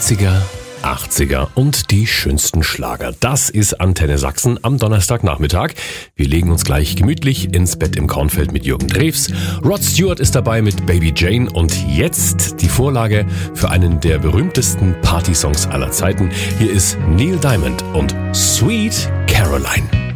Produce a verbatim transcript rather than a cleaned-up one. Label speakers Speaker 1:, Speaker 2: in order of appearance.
Speaker 1: siebziger, achtziger und die schönsten Schlager. Das ist Antenne Sachsen am Donnerstagnachmittag. Wir legen uns gleich gemütlich ins Bett im Kornfeld mit Jürgen Drews. Rod Stewart ist dabei mit Baby Jane und jetzt die Vorlage für einen der berühmtesten Partysongs aller Zeiten. Hier ist Neil Diamond und Sweet Caroline.